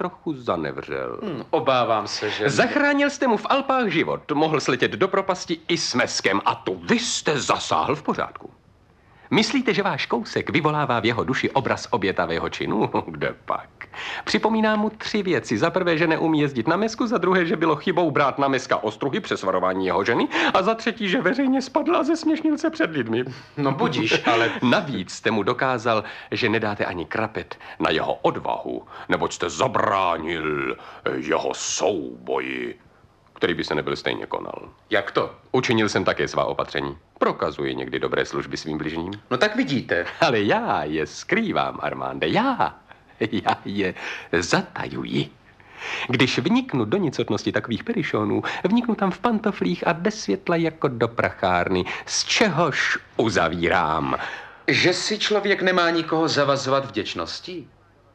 trochu zanevřel. Obávám se, že... Zachránil jste mu v Alpách život, mohl sletět do propasti i s meskem a tu vy jste zasáhl v pořádku. Myslíte, že váš kousek vyvolává v jeho duši obraz obětavého činu? Kde pak? Připomínám mu 3 věci. Za prvé, že neumí jezdit na mesku, za druhé, že bylo chybou brát na meska ostruhy při svarování jeho ženy a za třetí, že veřejně spadl a zesměšnil se před lidmi. No budíš, ale... Navíc jste mu dokázal, že nedáte ani krapet na jeho odvahu, neboť jste zabránil jeho souboji, který by se nebyl stejně konal. Jak to? Učinil jsem také svá opatření. Prokazuji někdy dobré služby svým bližním. No tak vidíte. Ale já je skrývám, Armande, já je zatajuji. Když vniknu do nicotnosti takových perišonů, vniknu tam v pantoflích a bez světla jako do prachárny, z čehož uzavírám. Že si člověk nemá nikoho zavazovat vděčností?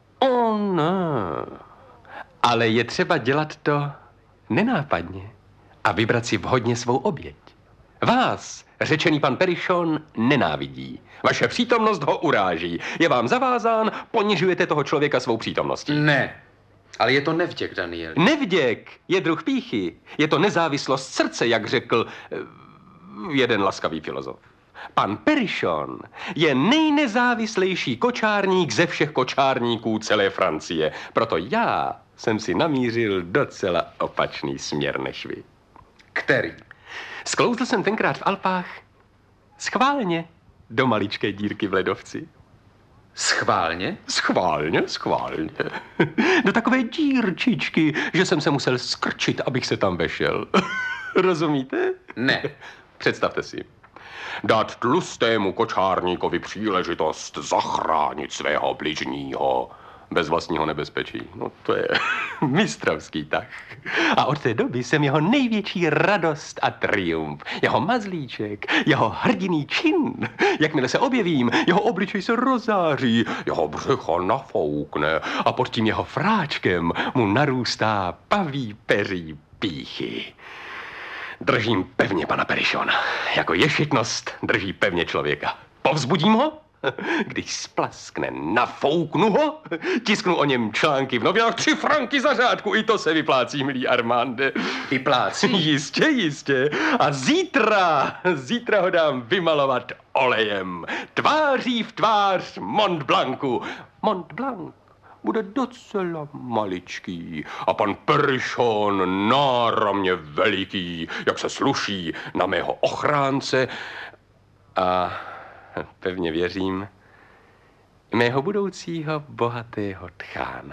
Ne. Ale je třeba dělat to nenápadně a vybrat si vhodně svou oběť. Vás, řečený pan Perišon, nenávidí. Vaše přítomnost ho uráží. Je vám zavázán, ponižujete toho člověka svou přítomností. Ne, ale je to nevděk, Daniel. Nevděk je druh pýchy. Je to nezávislost srdce, jak řekl jeden laskavý filozof. Pan Perišon je nejnezávislejší kočárník ze všech kočárníků celé Francie. Proto já jsem si namířil docela opačný směr než vy. Který? Sklouzl jsem tenkrát v Alpách schválně do maličké dírky v ledovci. Schválně? Schválně. Do takové dírčičky, že jsem se musel skrčit, abych se tam vešel. Rozumíte? Ne. Představte si. Dát tlustému kočárníkovi příležitost zachránit svého bližního bez vlastního nebezpečí. No to je mistrovský tah. A od té doby jsem jeho největší radost a triumf. Jeho mazlíček, jeho hrdinný čin. Jakmile se objevím, jeho obličej se rozáří, jeho břicho nafoukne a pod tím jeho fráčkem mu narůstá paví peří pýchy. Držím pevně pana Perišona. Jako ješitnost drží pevně člověka. Povzbudím ho? Když splaskne, nafouknu ho, tisknu o něm články v novinách, 3 franky za řádku, i to se vyplácí, milý Armande. Vyplácí? Jistě. A zítra ho dám vymalovat olejem. Tváří v tvář Mont Blancu. Mont Blanc bude docela maličký a pan Perišon náramně veliký, jak se sluší na mého ochránce a pevně věřím, mého budoucího bohatého tchána.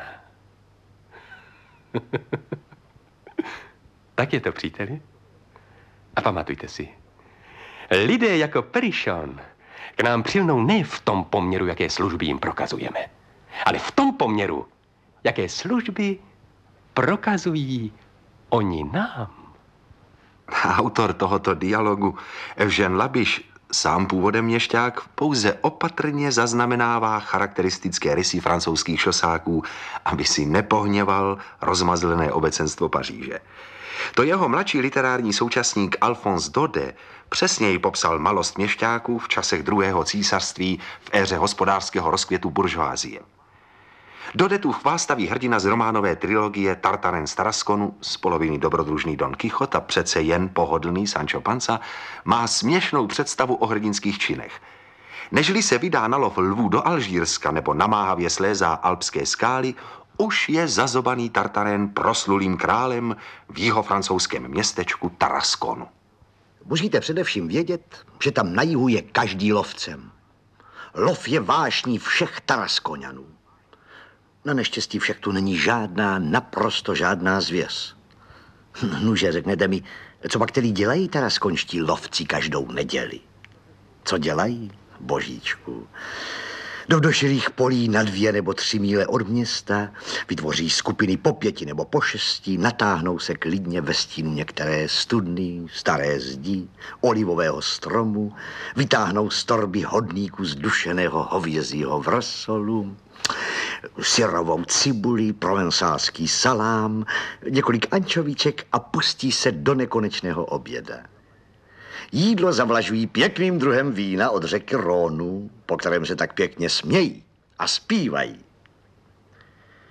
Tak je to, příteli. A pamatujte si, lidé jako Perišon k nám přilnou ne v tom poměru, jaké služby jim prokazujeme, ale v tom poměru, jaké služby prokazují oni nám. Autor tohoto dialogu, Eugène Labiche, sám původem měšťák, pouze opatrně zaznamenává charakteristické rysy francouzských šosáků, aby si nepohněval rozmazlené obecenstvo Paříže. To jeho mladší literární současník Alphonse Daudet přesněji popsal malost měšťáků v časech druhého císařství v éře hospodářského rozkvětu buržoázie. Daudetův chvástavý hrdina z románové trilogie Tartarin z Tarasconu, z poloviny dobrodružný Don Quixote a přece jen pohodlný Sancho Panza, má směšnou představu o hrdinských činech. Nežli se vydá na lov lvů do Alžírska nebo namáhavě slézá alpské skály, už je zazobaný Tartarin proslulým králem v jihofrancouzském městečku Tarasconu. Musíte především vědět, že tam na jihu je každý lovcem. Lov je vášní všech Taraskonňanů. Na neštěstí však tu není naprosto žádná zvěř. Nuže, řeknete mi, co pak tedy dělají taraskonští lovci každou neděli? Co dělají, božíčku? Jdou do širých polí na 2 nebo 3 míle od města, vytvoří skupiny po 5 nebo po 6, natáhnou se klidně ve stínu některé studny, staré zdi, olivového stromu, vytáhnou z torby hodníku zdušeného hovězího vrasolu, syrovou cibuli, provenzálský salám, několik ančovíček a pustí se do nekonečného oběda. Jídlo zavlažují pěkným druhem vína od řeky Rónu, po kterém se tak pěkně smějí a zpívají.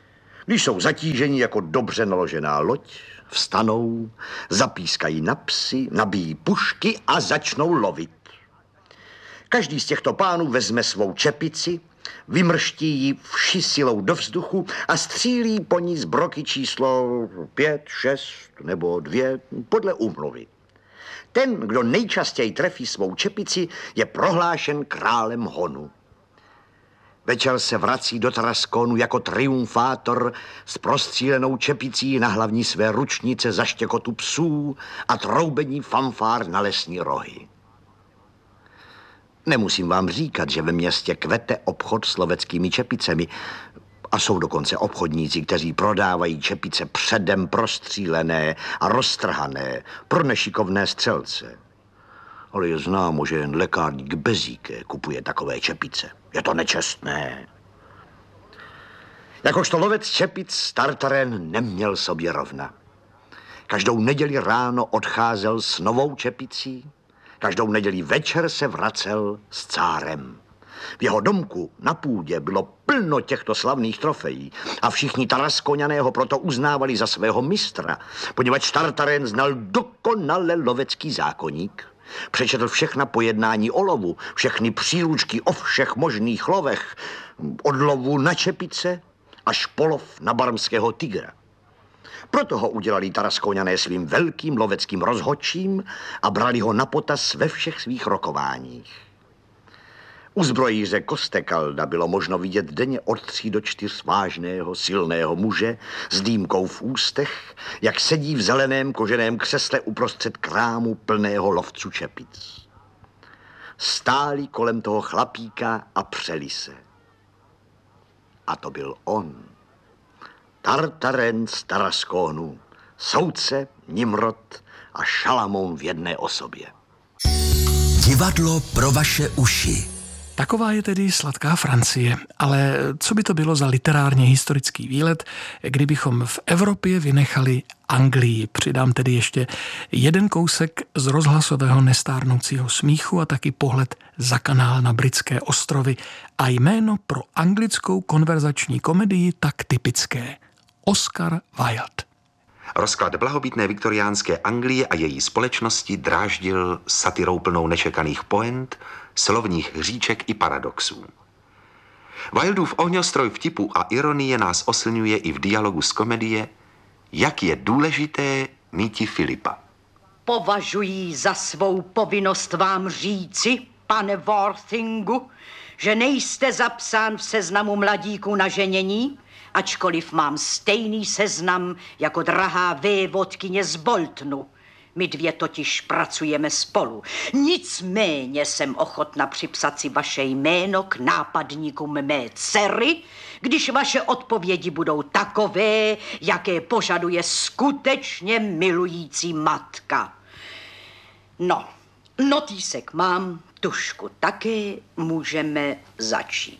Když jsou zatíženi jako dobře naložená loď, vstanou, zapískají na psy, nabíjí pušky a začnou lovit. Každý z těchto pánů vezme svou čepici, vymrští ji vší silou do vzduchu a střílí po ní z broky číslo 5, 6 nebo 2 podle úmluvy. Ten, kdo nejčastěji trefí svou čepici, je prohlášen králem honu. Večer se vrací do Taraskonu jako triumfátor s prostřílenou čepicí na hlavní své ručnice za štěkotu psů a troubení fanfár na lesní rohy. Nemusím vám říkat, že ve městě kvete obchod s loveckými čepicemi a jsou dokonce obchodníci, kteří prodávají čepice předem prostřílené a roztrhané pro nešikovné střelce. Ale je známo, že jen lekárník Bezíke kupuje takové čepice. Je to nečestné. Jakožto lovec čepic Tartaren neměl sobě rovna. Každou neděli ráno odcházel s novou čepicí, každou neděli večer se vracel s cárem. V jeho domku na půdě bylo plno těchto slavných trofejí a všichni Taraskoňané ho proto uznávali za svého mistra, poněvadž Tartaren znal dokonale lovecký zákoník. Přečetl všechna pojednání o lovu, všechny příručky o všech možných lovech, od lovu na čepice až po lov na barmského tygra. Proto ho udělali Taraskoňané svým velkým loveckým rozhodčím a brali ho na potaz ve všech svých rokováních. U zbrojíře Kostekalda bylo možno vidět denně od 3 do 4 vážného, silného muže s dýmkou v ústech, jak sedí v zeleném koženém křesle uprostřed krámu plného lovců čepic. Stáli kolem toho chlapíka a přeli se. A to byl on. Tartaren z Taraskonu, soudce, Nimrod a Šalamoun v jedné osobě. Divadlo pro vaše uši. Taková je tedy sladká Francie, ale co by to bylo za literárně historický výlet, kdybychom v Evropě vynechali Anglii. Přidám tedy ještě jeden kousek z rozhlasového nestárnoucího smíchu a taky pohled za kanál na Britské ostrovy a jméno pro anglickou konverzační komedii tak typické. Oscar Wilde. Rozklad blahobytné viktoriánské Anglie a její společnosti dráždil satirou plnou nečekaných poent, slovních hříček i paradoxů. Wildův ohňostroj vtipu a ironie nás oslňuje i v dialogu z komedie, jak je důležité míti Filipa. Považuji za svou povinnost vám říci, pane Worthingu, že nejste zapsán v seznamu mladíků na ženění, ačkoliv mám stejný seznam jako drahá vévodkyně z Boltonu. My dvě totiž pracujeme spolu. Nicméně jsem ochotna připsat si vaše jméno k nápadníkům mé dcery, když vaše odpovědi budou takové, jaké požaduje skutečně milující matka. No, notýsek mám, tušku také, můžeme začít.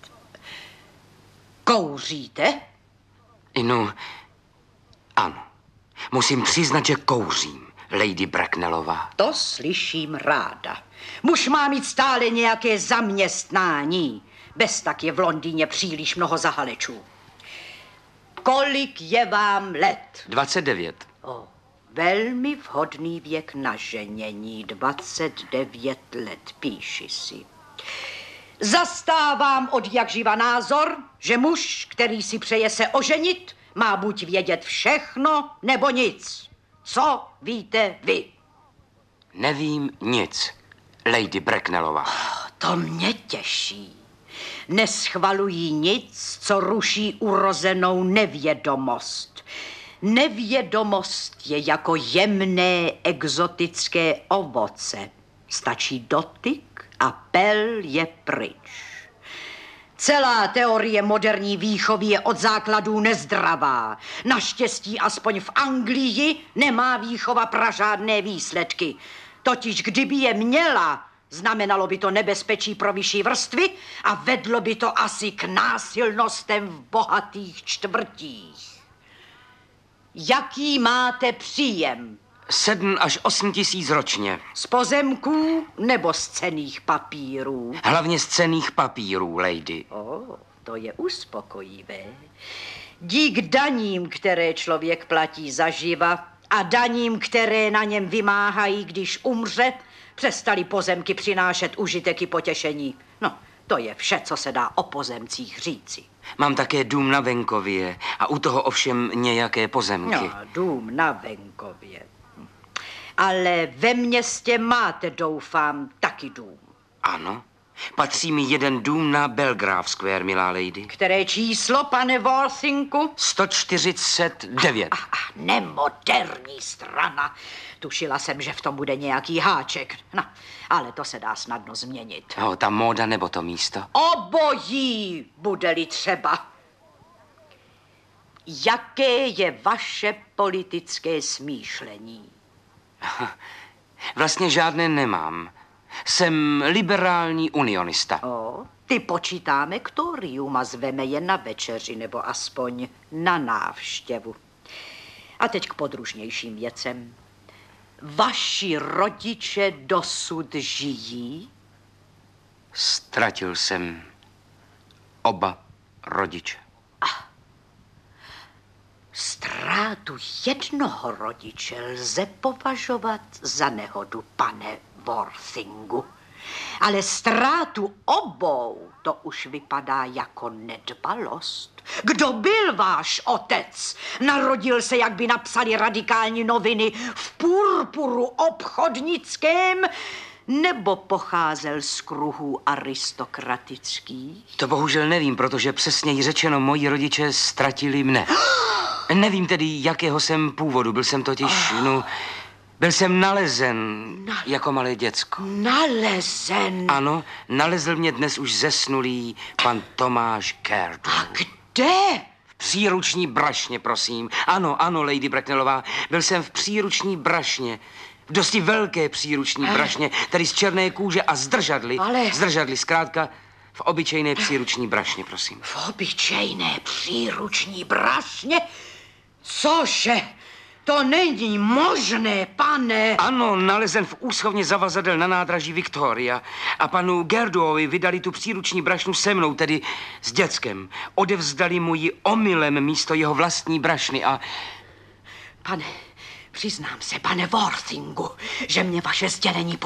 Kouříte? No, ano. Musím přiznat, že kouřím, Lady Bracknellová. To slyším ráda. Muž má mít stále nějaké zaměstnání. Bez tak je v Londýně příliš mnoho zahalečů. Kolik je vám let? 29. Velmi vhodný věk na ženění, 29 let, píši si. Zastávám od jakživa názor, že muž, který si přeje se oženit, má buď vědět všechno, nebo nic. Co víte vy? Nevím nic, Lady Bracknellová. To mě těší. Neschvalují nic, co ruší urozenou nevědomost. Nevědomost je jako jemné exotické ovoce. Stačí dotyk a pel je pryč. Celá teorie moderní výchovy je od základů nezdravá. Naštěstí aspoň v Anglii nemá výchova pražádné výsledky. Totiž kdyby je měla, znamenalo by to nebezpečí pro vyšší vrstvy a vedlo by to asi k násilnostem v bohatých čtvrtích. Jaký máte příjem? 7 až 8 tisíc ročně. Z pozemků nebo z cenných papírů? Hlavně z cenných papírů, lady. To je uspokojivé. Dík daním, které člověk platí zaživa a daním, které na něm vymáhají, když umře, přestali pozemky přinášet užitek i potěšení. No, to je vše, co se dá o pozemcích říci. Mám také dům na venkově a u toho ovšem nějaké pozemky. No, dům na venkově. Ale ve městě máte, doufám, taky dům. Ano, patří mi jeden dům na Belgrave Square, milá lady. Které číslo, pane Worthingku? 149. Nemoderní strana. Tušila jsem, že v tom bude nějaký háček. No, ale to se dá snadno změnit. No, ta móda nebo to místo? Obojí, bude-li třeba. Jaké je vaše politické smýšlení? Vlastně žádné nemám. Jsem liberální unionista. Ty počítáme k tórium a zveme je na večeři nebo aspoň na návštěvu. A teď k podružnějším věcem. Vaši rodiče dosud žijí? Ztratil jsem oba rodiče. Ztrátu jednoho rodiče lze považovat za nehodu, pane Worthingu. Ale ztrátu obou, to už vypadá jako nedbalost. Kdo byl váš otec? Narodil se, jak by napsali radikální noviny, v purpuru obchodnickém, nebo pocházel z kruhů aristokratických? To bohužel nevím, protože přesněji řečeno, moji rodiče ztratili mne. Nevím tedy, jakého jsem původu. Byl jsem totiž, byl jsem nalezen jako malé děcko. Nalezen? Ano, nalezl mě dnes už zesnulý pan Tomáš Kerdu. A kde? V příruční brašně, prosím. Ano, Lady Bracknellová, byl jsem v příruční brašně. V dosti velké příruční brašně, tedy z černé kůže a zdržadly. Zdržadly, zkrátka, v obyčejné příruční brašně, prosím. V obyčejné příruční brašně? Cože? To není možné, pane. Ano, nalezen v úschovně zavazadel na nádraží Victoria. A panu Gerduovi vydali tu příruční brašnu se mnou, tedy s děckem. Odevzdali mu ji omylem místo jeho vlastní brašny a... Pane, přiznám se, pane Worthingu, že mě vaše sdělení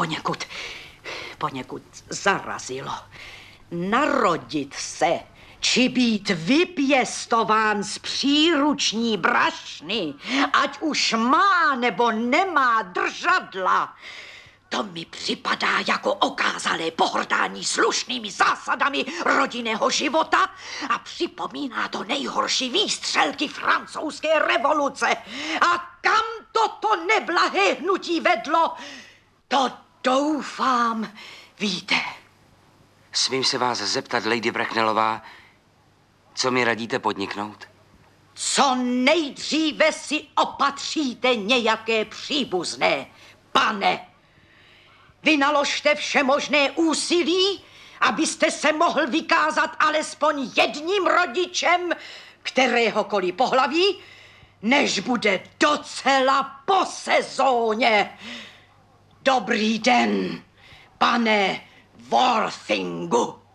poněkud zarazilo. Narodit se či být vypěstován z příruční brašny, ať už má nebo nemá držadla, to mi připadá jako okázalé pohrdání slušnými zásadami rodinného života a připomíná to nejhorší výstřelky francouzské revoluce. A kam toto neblahé hnutí vedlo, to doufám víte. Smím se vás zeptat, Lady Bracknellová, co mi radíte podniknout? Co nejdříve si opatříte nějaké příbuzné, pane. Vynaložte všemožné úsilí, abyste se mohl vykázat alespoň jedním rodičem kteréhokoliv pohlaví, než bude docela po sezóně. Dobrý den, pane Worthingu.